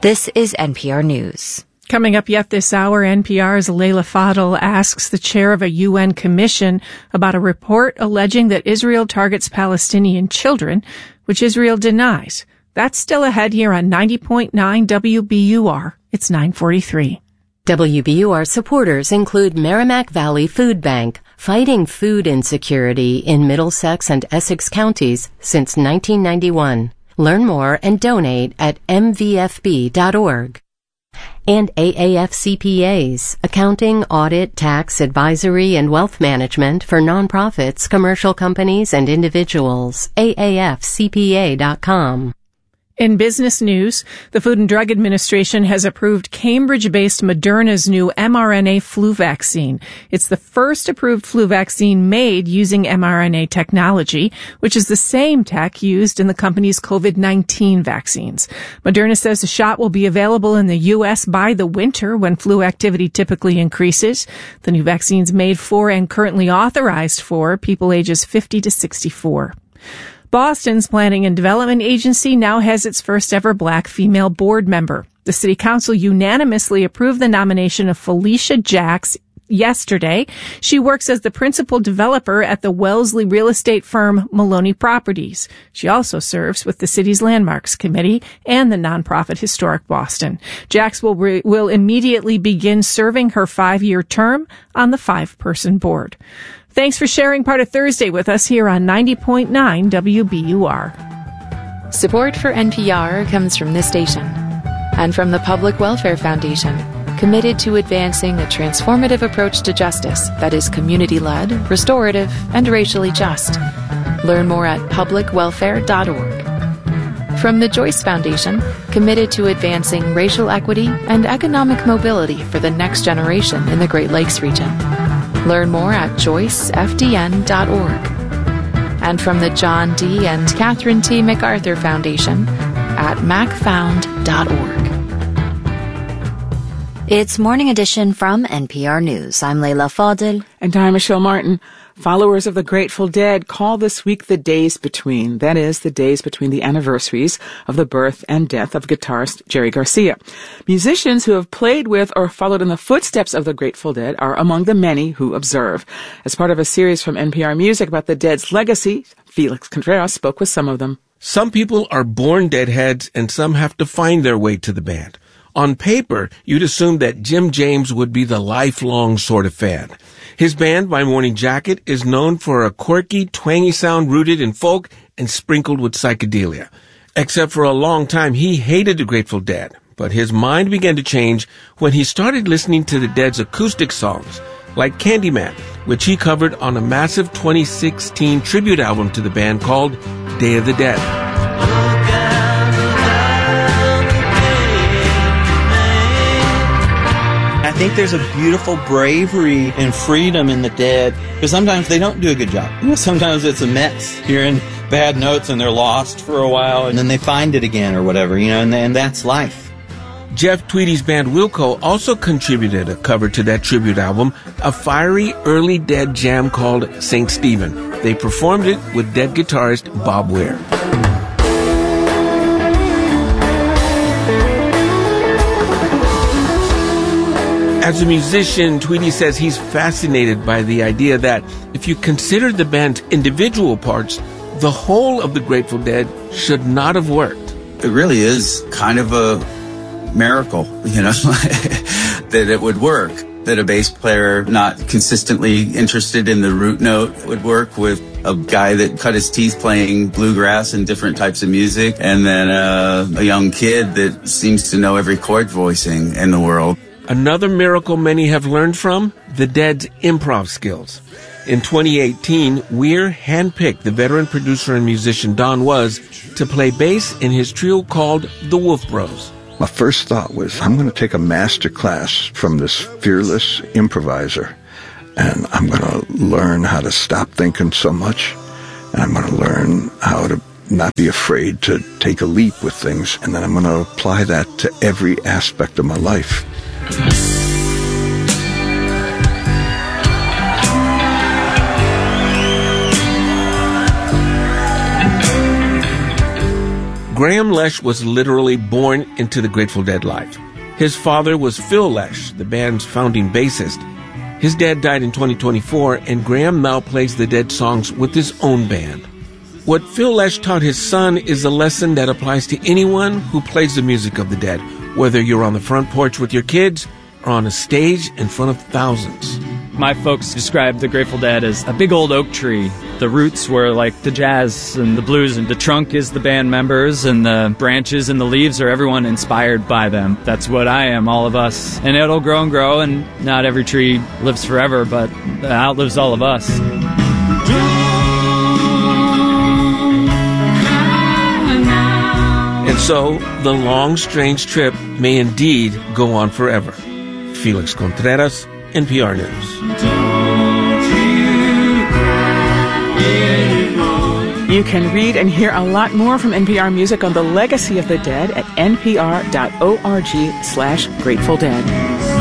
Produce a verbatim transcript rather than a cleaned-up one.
This is N P R News. Coming up yet this hour, N P R's Leila Fadel asks the chair of a U N commission about a report alleging that Israel targets Palestinian children, which Israel denies. That's still ahead here on ninety point nine W B U R. It's nine forty-three. W B U R supporters include Merrimack Valley Food Bank, fighting food insecurity in Middlesex and Essex counties since nineteen ninety-one. Learn more and donate at m v f b dot org. And A A F C P As, accounting, audit, tax, advisory, and wealth management for nonprofits, commercial companies, and individuals. A A F C P A dot com. In business news, the Food and Drug Administration has approved Cambridge-based Moderna's new mRNA flu vaccine. It's the first approved flu vaccine made using mRNA technology, which is the same tech used in the company's COVID nineteen vaccines. Moderna says the shot will be available in the U S by the winter when flu activity typically increases. The new vaccine's made for and currently authorized for people ages fifty to sixty-four. Boston's Planning and Development Agency now has its first ever black female board member. The city council unanimously approved the nomination of Felicia Jacks yesterday. She works as the principal developer at the Wellesley real estate firm Maloney Properties. She also serves with the city's Landmarks Committee and the nonprofit Historic Boston. Jacks will re- will immediately begin serving her five-year term on the five-person board. Thanks for sharing part of Thursday with us here on ninety point nine W B U R. Support for N P R comes from this station and from the Public Welfare Foundation, committed to advancing a transformative approach to justice that is community-led, restorative, and racially just. Learn more at public welfare dot org. From the Joyce Foundation, committed to advancing racial equity and economic mobility for the next generation in the Great Lakes region. Learn more at joyce f d n dot org. And from the John D. and Catherine T. MacArthur Foundation at mac found dot org. It's Morning Edition from N P R News. I'm Leila Fadel. And I'm Michelle Martin. Followers of the Grateful Dead call this week the days between. That is, the days between the anniversaries of the birth and death of guitarist Jerry Garcia. Musicians who have played with or followed in the footsteps of the Grateful Dead are among the many who observe. As part of a series from N P R Music about the Dead's legacy, Felix Contreras spoke with some of them. Some people are born Deadheads and some have to find their way to the band. On paper, you'd assume that Jim James would be the lifelong sort of fan. His band, My Morning Jacket, is known for a quirky, twangy sound rooted in folk and sprinkled with psychedelia. Except for a long time, he hated the Grateful Dead. But his mind began to change when he started listening to the Dead's acoustic songs, like Candyman, which he covered on a massive twenty sixteen tribute album to the band called Day of the Dead. I think there's a beautiful bravery and freedom in the Dead, because sometimes they don't do a good job. You know, sometimes it's a mess. You're in bad notes and they're lost for a while, and then they find it again or whatever, you know, and, and that's life. Jeff Tweedy's band Wilco also contributed a cover to that tribute album, a fiery early Dead jam called Saint Stephen. They performed it with Dead guitarist Bob Weir. As a musician, Tweedy says he's fascinated by the idea that if you consider the band's individual parts, the whole of the Grateful Dead should not have worked. It really is kind of a miracle, you know, that it would work. That a bass player not consistently interested in the root note would work with a guy that cut his teeth playing bluegrass and different types of music, and then uh, a young kid that seems to know every chord voicing in the world. Another miracle many have learned from, the Dead's improv skills. In twenty eighteen, Weir handpicked the veteran producer and musician Don Was to play bass in his trio called the Wolf Bros. My first thought was, I'm going to take a master class from this fearless improviser, and I'm going to learn how to stop thinking so much, and I'm going to learn how to not be afraid to take a leap with things, and then I'm going to apply that to every aspect of my life. Graham Lesh was literally born into the Grateful Dead life. His father was Phil Lesh, the band's founding bassist. His dad died in twenty twenty-four, and Graham now plays the Dead songs with his own band. What Phil Lesh taught his son is a lesson that applies to anyone who plays the music of the Dead, whether you're on the front porch with your kids or on a stage in front of thousands. My folks described the Grateful Dead as a big old oak tree. The roots were like the jazz and the blues, and the trunk is the band members, and the branches and the leaves are everyone inspired by them. That's what I am, all of us. And it'll grow and grow, and not every tree lives forever, but it outlives all of us. And so, the long, strange trip may indeed go on forever. Felix Contreras, N P R News. You can read and hear a lot more from N P R Music on the legacy of the Dead at npr.org slash Grateful Dead.